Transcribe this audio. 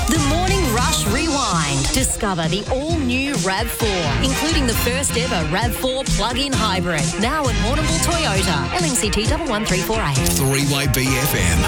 The Morning Rush Rewind. Discover the all-new RAV4, including the first ever RAV4 plug-in hybrid. Now at Warrnambool Toyota. LMCT 11348. 3YB FM.